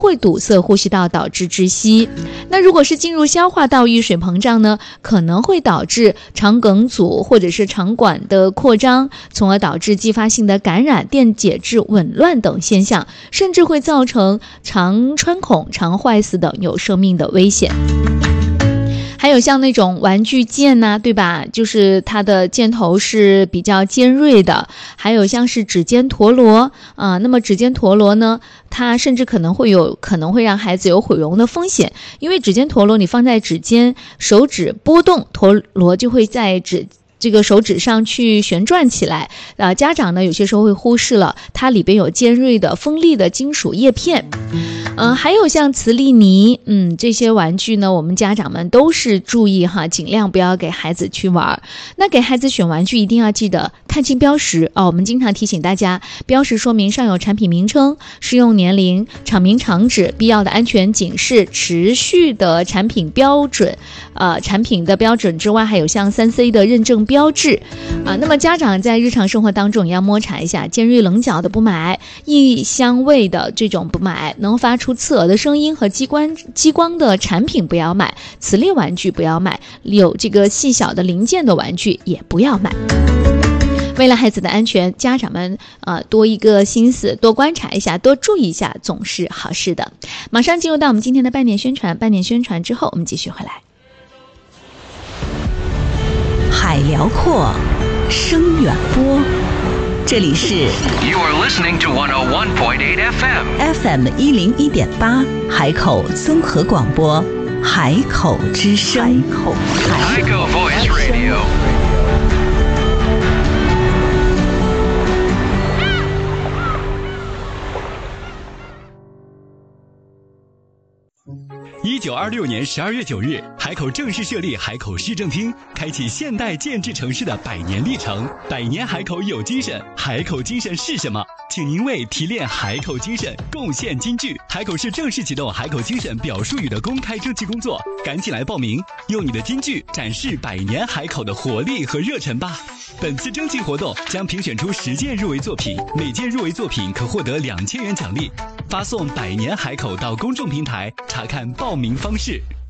会堵塞呼吸道，导致窒息。那如果是进入消化道遇水膨胀呢，可能会导致肠梗阻或者是肠管的扩张，从而导致继发性的感染、电解质紊乱等现象，甚至会造成肠穿孔、肠坏死等有生命的危险。还有像那种玩具剑呐，对吧？就是它的箭头是比较尖锐的。还有像是指尖陀螺那么指尖陀螺呢，它甚至可能会让孩子有毁容的风险，因为指尖陀螺你放在指尖，手指拨动，陀螺就会在这个手指上去旋转起来家长呢有些时候会忽视了它里边有尖锐的锋利的金属叶片。还有像磁力泥这些玩具呢，我们家长们都是注意尽量不要给孩子去玩。那给孩子选玩具一定要记得看清标识我们经常提醒大家，标识说明上有产品名称、适用年龄、厂名厂址、必要的安全警示、持续的产品标准产品的标准之外，还有像3C 的认证标志那么家长在日常生活当中也要摸查一下，尖锐棱角的不买，异香味的这种不买，能发出刺耳的声音和激光的产品不要买，磁力玩具不要买，有这个细小的零件的玩具也不要买。为了孩子的安全，家长们多一个心思，多观察一下，多注意一下，总是好事的。马上进入到我们今天的半点宣传之后，我们继续回来。 海辽阔，声远播，这里是 You are listening to 101.8 FM FM101.8 海口综合广播，海口之声， 海口 Voice Radio。 1926年12月9日，海口正式设立海口市政厅，开启现代建制城市的100年历程。100年海口有精神，海口精神是什么？请您为提炼海口精神贡献金句。海口市正式启动海口精神表述语的公开征集工作，赶紧来报名，用你的金句展示100年海口的活力和热忱吧。本次征集活动将评选出10件入围作品，每件入围作品可获得2000元奖励。发送100年海口到公众平台查看报名方式。